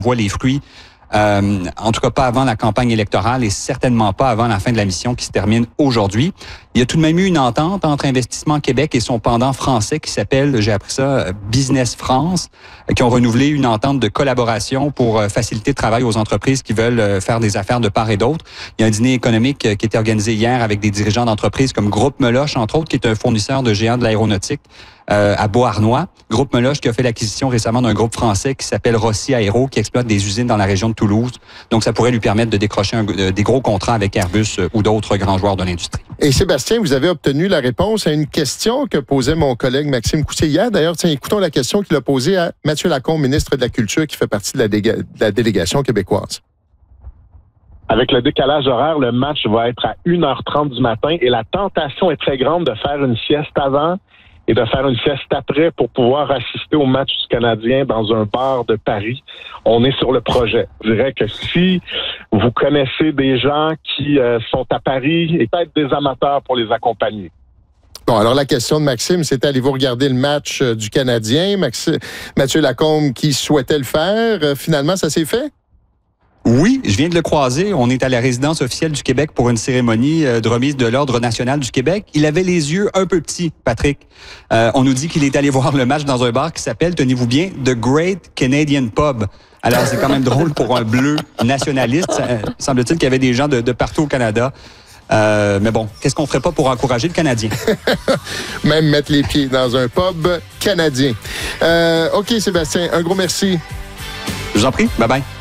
voit les fruits. En tout cas, pas avant la campagne électorale et certainement pas avant la fin de la mission qui se termine aujourd'hui. Il y a tout de même eu une entente entre Investissement Québec et son pendant français qui s'appelle, j'ai appris ça, Business France, qui ont renouvelé une entente de collaboration pour faciliter le travail aux entreprises qui veulent faire des affaires de part et d'autre. Il y a un dîner économique qui était organisé hier avec des dirigeants d'entreprises comme Groupe Meloche, entre autres, qui est un fournisseur de géants de l'aéronautique à Beauharnois. Groupe Meloche qui a fait l'acquisition récemment d'un groupe français qui s'appelle Rossi Aéro, qui exploite des usines dans la région de Toulouse. Donc, ça pourrait lui permettre de décrocher des gros contrats avec Airbus ou d'autres grands joueurs de l'industrie. Et Sébastien, vous avez obtenu la réponse à une question que posait mon collègue Maxime Coussier hier. D'ailleurs, écoutons la question qu'il a posée à Mathieu Lacombe, ministre de la Culture, qui fait partie de la délégation québécoise. Avec le décalage horaire, le match va être à 1h30 du matin et la tentation est très grande de faire une sieste avant et de faire une sieste après pour pouvoir assister au match du Canadien dans un bar de Paris. On est sur le projet. Je dirais que si vous connaissez des gens qui sont à Paris et peut-être des amateurs pour les accompagner. Bon, alors la question de Maxime, c'était allez-vous regarder le match du Canadien? Mathieu Lacombe qui souhaitait le faire. Finalement, ça s'est fait? Oui, je viens de le croiser. On est à la résidence officielle du Québec pour une cérémonie de remise de l'Ordre national du Québec. Il avait les yeux un peu petits, Patrick. On nous dit qu'il est allé voir le match dans un bar qui s'appelle, tenez-vous bien, The Great Canadian Pub. Alors, c'est quand même drôle pour un bleu nationaliste. Semble-t-il qu'il y avait des gens de partout au Canada. Mais bon, qu'est-ce qu'on ferait pas pour encourager le Canadien? Même mettre les pieds dans un pub canadien. OK, Sébastien, un gros merci. Je vous en prie. Bye-bye.